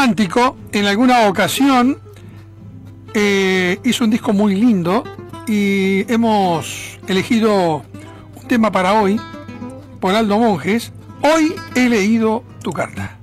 romántico en alguna ocasión hizo un disco muy lindo y hemos elegido un tema para hoy por Aldo Monjes. Hoy he leído tu carta.